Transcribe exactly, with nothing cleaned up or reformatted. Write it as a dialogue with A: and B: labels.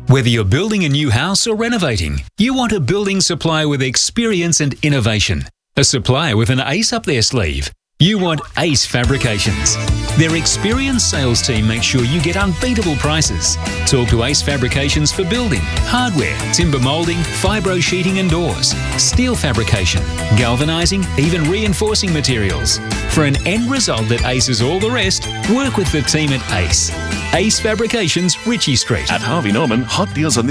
A: Whether you're building a new house or renovating, you want a building supplier with experience and innovation. A supplier with an ace up their sleeve. You want Ace Fabrications. Their experienced sales team makes sure you get unbeatable prices. Talk to Ace Fabrications for building, hardware, timber moulding, fibro sheeting and doors, steel fabrication, galvanising, even reinforcing materials. For an end result that aces all the rest, work with the team at Ace. Ace Fabrications, Ritchie Street.
B: At Harvey Norman, hot deals on